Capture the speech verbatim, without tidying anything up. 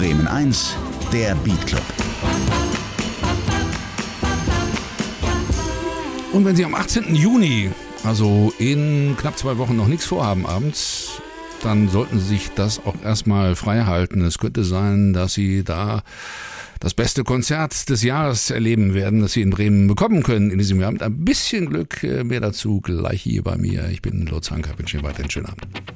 Bremen eins, der Beat Club. Und wenn Sie am achtzehnten Juni, also in knapp zwei Wochen, noch nichts vorhaben abends, dann sollten Sie sich das auch erstmal frei halten. Es könnte sein, dass Sie da das beste Konzert des Jahres erleben werden, das Sie in Bremen bekommen können in diesem Jahr. Mit ein bisschen Glück, mehr dazu gleich hier bei mir. Ich bin Lutz Hanker, wünsche Ihnen weiterhin einen schönen Abend.